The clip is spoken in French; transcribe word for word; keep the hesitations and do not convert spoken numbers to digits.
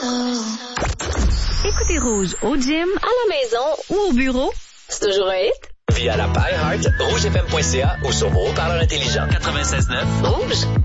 Écoutez Rouge au gym, à la maison ou au bureau, c'est toujours un hit. Via la iHeart, rougefm point c a ou sur vos haut-parleurs intelligents. quatre-vingt-seize neuf Rouge.